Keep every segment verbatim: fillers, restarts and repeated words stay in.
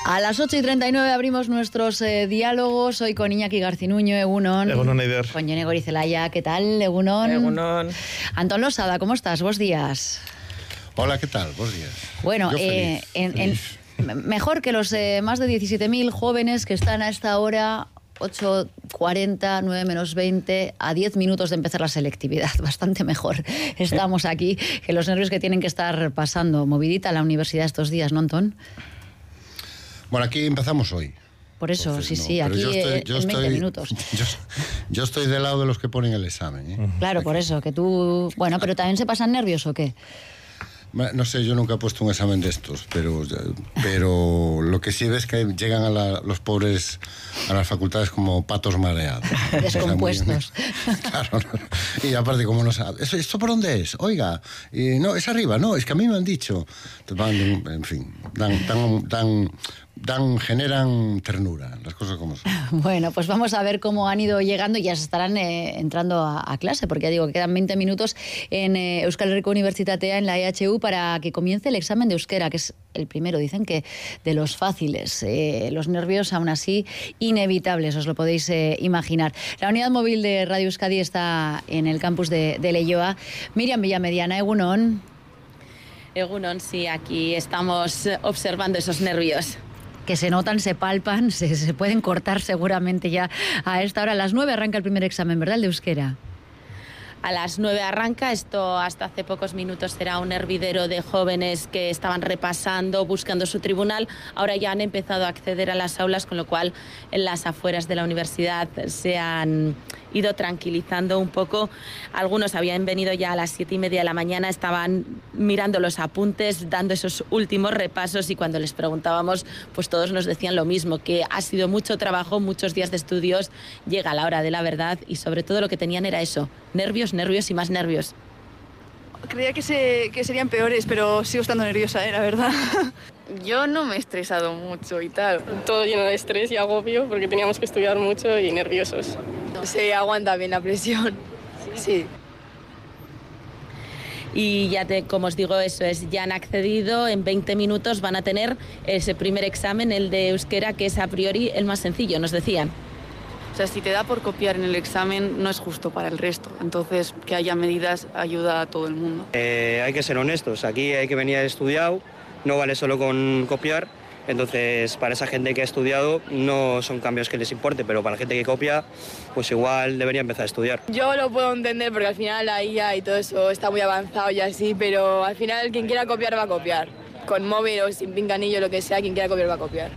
A las ocho y treinta y nueve abrimos nuestros eh, diálogos. Hoy con Iñaki Garcinuño, Egunon. Egunon, Eider. Con Jone Goirizelaia, ¿qué tal, Egunon? Egunon. Antón Losada, ¿cómo estás? Buenos días. Hola, ¿qué tal? Buenos días. Bueno, Yo eh, feliz, en, feliz. en, mejor que los eh, más de diecisiete mil jóvenes que están a esta hora, ocho cuarenta, nueve menos veinte, a diez minutos de empezar la selectividad. Bastante mejor. Estamos aquí, que los nervios que tienen que estar pasando. Movidita la universidad estos días, ¿no, Antón? Bueno, aquí empezamos hoy. Por eso, Entonces, sí, no, sí, pero aquí yo estoy, en yo veinte estoy, minutos. Yo, yo estoy del lado de los que ponen el examen, ¿eh? Claro, por eso, que tú... Bueno, pero ¿también se pasan nervios o qué? No sé, yo nunca he puesto un examen de estos, pero, pero lo que sí ves es que llegan a la, los pobres a las facultades como patos mareados. Descompuestos. O sea, muy, claro, y aparte como no sabe, ¿esto, ¿esto por dónde es? Oiga, y no, es arriba, no, es que a mí me han dicho. Van, en fin, dan, dan, dan, dan, generan ternura, las cosas como son. Bueno, pues vamos a ver cómo han ido llegando y ya se estarán eh, entrando a, a clase, porque ya digo que quedan veinte minutos en eh, Euskal Herriko Unibertsitatea, en la E H U, para que comience el examen de euskera, que es el primero, dicen que de los fáciles. Eh, los nervios, aún así, inevitables, os lo podéis eh, imaginar. La unidad móvil de Radio Euskadi está en el campus de, de Leioa. Miriam Villamediana, Egunon. Egunon, sí, aquí estamos observando esos nervios. Que se notan, se palpan, se, se pueden cortar seguramente ya a esta hora. A las nueve arranca el primer examen, ¿verdad, el de euskera? A las nueve arranca, esto hasta hace pocos minutos era un hervidero de jóvenes que estaban repasando, buscando su tribunal. Ahora ya han empezado a acceder a las aulas, con lo cual en las afueras de la universidad se han ido tranquilizando un poco. Algunos habían venido ya a las siete y media de la mañana, estaban mirando los apuntes, dando esos últimos repasos, y cuando les preguntábamos, pues todos nos decían lo mismo, que ha sido mucho trabajo, muchos días de estudios, llega la hora de la verdad, y sobre todo lo que tenían era eso, nervios, nervios y más nervios. Creía que, se, que serían peores, pero sigo estando nerviosa, ¿eh? La verdad. Yo no me he estresado mucho y tal. Todo lleno de estrés y agobio porque teníamos que estudiar mucho y nerviosos. Se aguanta bien la presión. Sí. Y ya te, como os digo, eso es, ya han accedido, en veinte minutos van a tener ese primer examen, el de euskera, que es a priori el más sencillo, nos decían. O sea, si te da por copiar en el examen, no es justo para el resto. Entonces, que haya medidas ayuda a todo el mundo. Eh, hay que ser honestos. Aquí hay que venir estudiado, no vale solo con copiar. Entonces, para esa gente que ha estudiado, no son cambios que les importe, pero para la gente que copia, pues igual debería empezar a estudiar. Yo lo puedo entender porque al final la I A y todo eso está muy avanzado y así, pero al final quien quiera copiar va a copiar. Con móvil o sin pinganillo, lo que sea, quien quiera copiar va a copiar.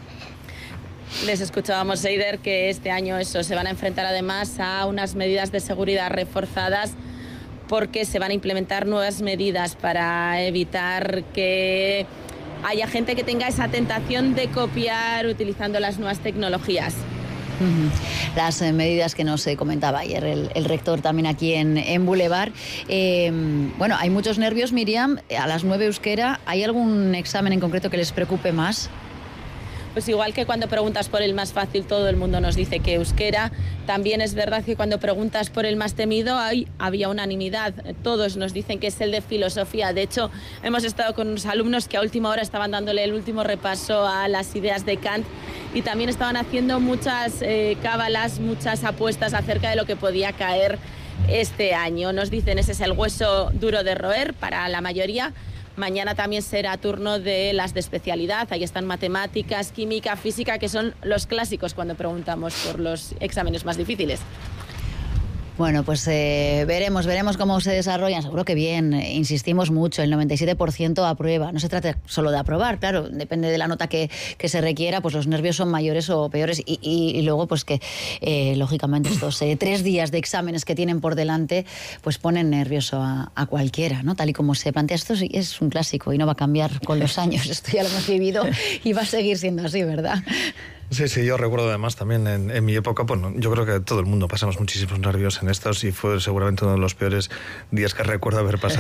Les escuchábamos, Eider, que este año eso, se van a enfrentar además a unas medidas de seguridad reforzadas, porque se van a implementar nuevas medidas para evitar que haya gente que tenga esa tentación de copiar utilizando las nuevas tecnologías. Uh-huh. Las eh, medidas que nos eh, comentaba ayer el, el rector también aquí en, en Boulevard. Eh, bueno, hay muchos nervios, Miriam. A las nueve euskera, ¿hay algún examen en concreto que les preocupe más? Pues igual que cuando preguntas por el más fácil, todo el mundo nos dice que euskera. También es verdad que cuando preguntas por el más temido, ahí había unanimidad. Todos nos dicen que es el de filosofía. De hecho, hemos estado con unos alumnos que a última hora estaban dándole el último repaso a las ideas de Kant, y también estaban haciendo muchas eh, cábalas, muchas apuestas acerca de lo que podía caer este año. Nos dicen, ese es el hueso duro de roer para la mayoría. Mañana también será turno de las de especialidad. Ahí están matemáticas, química, física, que son los clásicos cuando preguntamos por los exámenes más difíciles. Bueno, pues eh, veremos, veremos cómo se desarrollan. Seguro que bien, eh, insistimos mucho, el noventa y siete por ciento aprueba. No se trata solo de aprobar, claro, depende de la nota que, que se requiera, pues los nervios son mayores o peores. Y, y, y luego, pues que, eh, lógicamente, estos eh, tres días de exámenes que tienen por delante, pues ponen nervioso a, a cualquiera, ¿no? Tal y como se plantea, esto es un clásico y no va a cambiar con los años. Esto ya lo hemos vivido y va a seguir siendo así, ¿verdad? Sí, sí, yo recuerdo además también en, en mi época, bueno, yo creo que todo el mundo pasamos muchísimos nervios en estos y fue seguramente uno de los peores días que recuerdo haber pasado.